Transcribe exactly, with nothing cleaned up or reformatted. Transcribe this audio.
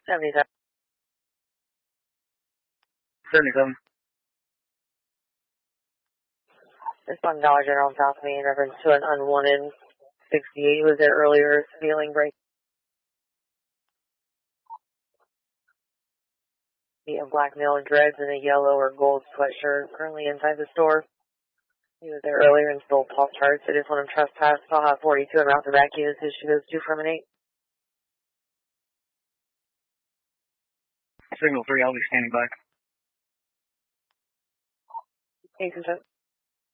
seventy-seven. seventy-seven. Responding Dollar General in South Main in reference to an unwanted sixty-eight. Was there earlier stealing break? A black male in dreads and a yellow or gold sweatshirt currently inside the store. He was there earlier and stole Pop Tarts. I just want him trespassed. I'll have forty-two and route the back units. Issue goes two from an eight. Signal three, I'll be standing by. Eight consent.